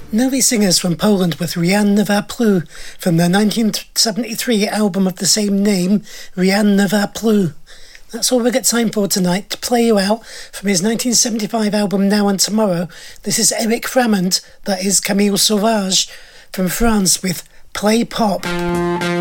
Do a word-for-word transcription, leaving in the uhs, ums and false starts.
Novi Singers from Poland with Rien ne va plus from their nineteen seventy-three album of the same name, Rien ne va plus. That's all we've got time for tonight. To play you out from his nineteen seventy-five album Now and Tomorrow, this is Eric Framand, that is Camille Sauvage, from France with Play Pop.